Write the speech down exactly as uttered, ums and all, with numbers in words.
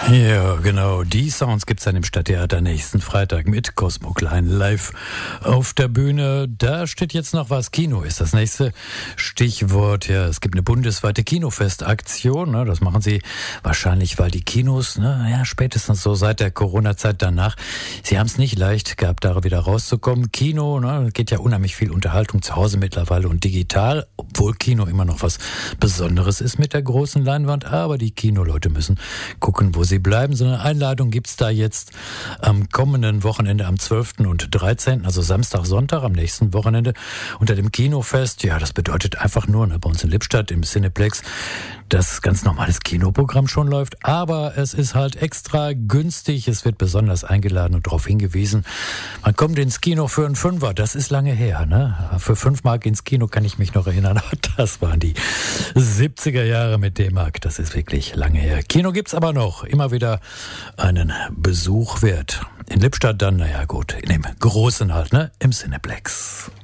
Ja, genau. Die Sounds gibt's dann im Stadttheater nächsten Freitag mit Cosmo Klein live auf der Bühne. Da steht jetzt noch was. Kino ist das nächste Stichwort. Ja, es gibt eine bundesweite Kinofestaktion. Ne? Das machen sie wahrscheinlich, weil die Kinos, ne, ja, spätestens so seit der Corona-Zeit danach, sie haben es nicht leicht gehabt, da wieder rauszukommen. Kino, ne, geht ja unheimlich viel Unterhaltung zu Hause mittlerweile und digital, obwohl Kino immer noch was Besonderes ist mit der großen Leinwand. Aber die Kinoleute müssen gucken, wo sie bleiben. So eine Einladung gibt's da jetzt am kommenden Wochenende am zwölften und dreizehnten Also Samstag, Sonntag, am nächsten Wochenende unter dem Kinofest. Ja, das bedeutet einfach nur, ne, bei uns in Lippstadt im Cineplex, dass ganz normales Kinoprogramm schon läuft, aber es ist halt extra günstig. Es wird besonders eingeladen und darauf hingewiesen, man kommt ins Kino für einen Fünfer. Das ist lange her, ne? Für fünf Mark ins Kino kann ich mich noch erinnern. Das waren die siebziger Jahre mit D-Mark. Das ist wirklich lange her. Kino gibt's aber noch. Immer wieder einen Besuch wert. In Lippstadt dann, naja gut, in dem Großen halt, ne? Im Cineplex.